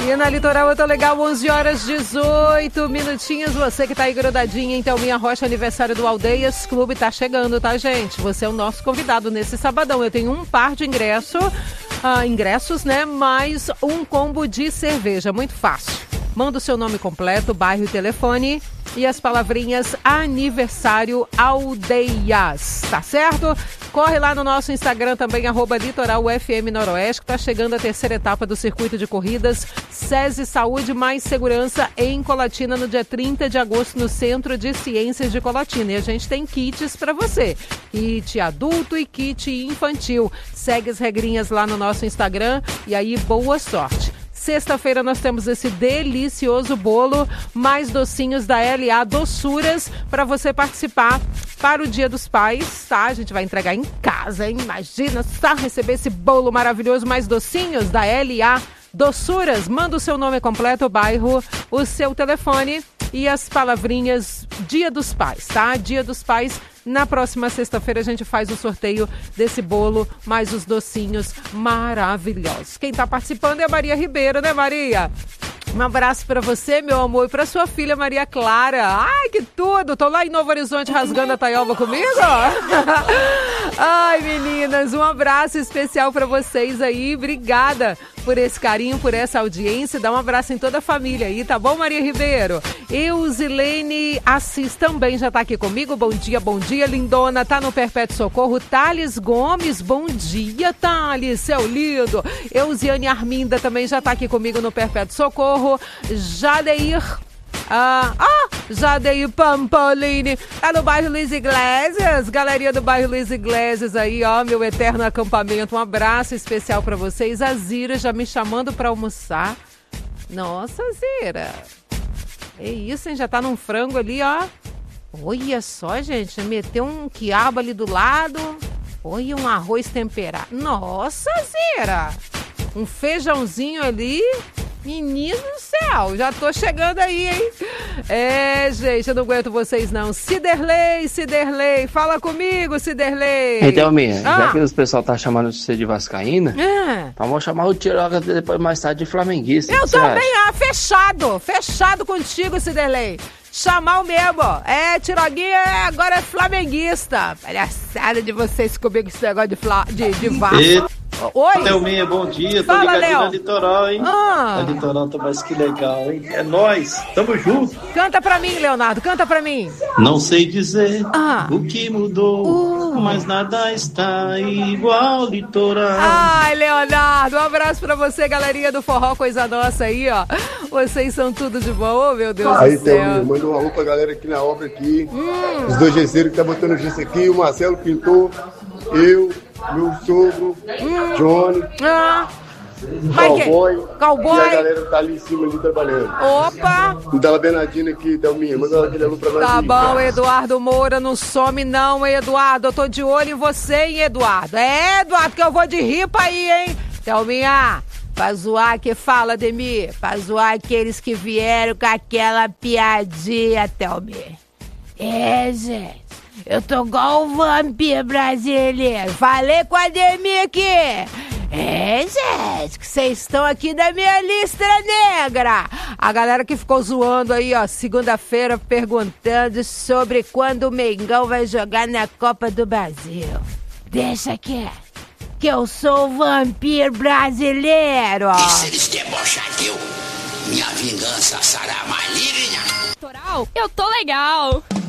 E na Litoral eu tô legal, 11 horas 18 minutinhos. Você que tá aí grudadinha, então minha Rocha, aniversário do Aldeias Clube tá chegando, tá, gente? Você é o nosso convidado nesse sabadão. Eu tenho um par de ingressos, né? Mais um combo de cerveja, muito fácil. Manda o seu nome completo, bairro e telefone e as palavrinhas aniversário Aldeias, tá certo? Corre lá no nosso Instagram também, @LitoralFM Noroeste, que tá chegando a terceira etapa do circuito de corridas SESI Saúde Mais Segurança em Colatina no dia 30 de agosto no Centro de Ciências de Colatina. E a gente tem kits para você, kit adulto e kit infantil. Segue as regrinhas lá no nosso Instagram e aí boa sorte. Sexta-feira nós temos esse delicioso bolo, mais docinhos da LA Doçuras, para você participar para o Dia dos Pais, tá? A gente vai entregar em casa, hein? Imagina só receber esse bolo maravilhoso, mais docinhos da LA Doçuras. Manda o seu nome completo, o bairro, o seu telefone e as palavrinhas Dia dos Pais, tá? Dia dos Pais. Na próxima sexta-feira a gente faz o sorteio desse bolo, mais os docinhos maravilhosos. Quem tá participando é a Maria Ribeiro, né, Maria? Um abraço pra você, meu amor, e pra sua filha Maria Clara. Ai, que tudo! Tô lá em Novo Horizonte rasgando a taioba comigo. Ai, meninas, um abraço especial pra vocês aí. Obrigada por esse carinho, por essa audiência. Dá um abraço em toda a família aí, tá bom, Maria Ribeiro? Eusilene Assis também já tá aqui comigo. Bom dia, lindona. Tá no Perpétuo Socorro. Thales Gomes, bom dia, Thales, seu lindo. Eusiane Arminda também já tá aqui comigo no Perpétuo Socorro. Jadeir Pampolini, tá no bairro Luiz Iglesias, galerinha do bairro Luiz Iglesias aí, ó, meu eterno acampamento, um abraço especial pra vocês. A Zira já me chamando pra almoçar. Nossa, Zira, é isso, hein, já tá num frango ali, ó. Olha só, gente, meteu um quiabo ali do lado, olha, um arroz temperado. Nossa, Zira, um feijãozinho ali. Menino do céu, já tô chegando aí, hein? É, gente, eu não aguento vocês não. Ciderley, fala comigo, Ciderley. Então, minha, já que os pessoal tá chamando você de vascaína, então vamos chamar o Tiroca depois mais tarde de flamenguista. Eu também, fechado contigo, Ciderley. Chamar o mesmo, Tiroguinha agora é flamenguista. Palhaçada de vocês comigo esse negócio de Vasco. Oi? Thelminha, bom dia. Tô ligadinho na Litoral, hein? A Litoral tá mais que legal, hein? É nóis, tamo junto. Canta pra mim, Leonardo, canta pra mim. Não sei dizer o que mudou, mas nada está igual, Litoral. Ai, Leonardo, um abraço pra você, galerinha do Forró Coisa Nossa aí, ó. Vocês são tudo de bom, meu Deus do céu. Aí, Thelminha, manda um alô pra galera aqui na obra aqui. Os dois gesseiros que tá botando o gesso aqui, o Marcelo Pintor, eu, meu sogro, Johnny, Cowboy. E a galera tá ali em cima ali trabalhando. Opa! Dela Bernardina aqui, Thelminha, manda aquele alô pra nós. Tá aqui, bom, cara. Eduardo Moura, não some não, Eduardo. Eu tô de olho em você, hein, Eduardo. É, Eduardo, que eu vou de ripa aí, hein? Thelminha, pra zoar que fala, Ademir. Pra zoar aqueles que vieram com aquela piadinha, Thelminha. É, gente. Eu tô igual o vampiro brasileiro. Falei com a Ademir aqui. É, gente, que vocês estão aqui da minha lista negra. A galera que ficou zoando aí, ó, segunda-feira, perguntando sobre quando o Mengão vai jogar na Copa do Brasil. Deixa que eu sou o vampiro brasileiro. E se eles debochar minha vingança será maligna. Eu tô legal.